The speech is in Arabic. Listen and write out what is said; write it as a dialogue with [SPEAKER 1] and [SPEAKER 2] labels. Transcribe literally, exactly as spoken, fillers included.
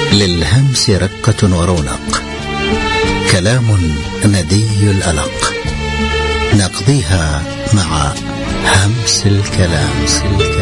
[SPEAKER 1] للهمس رقة ورونق، كلام ندي الألق، نقضيها مع همس الكلام.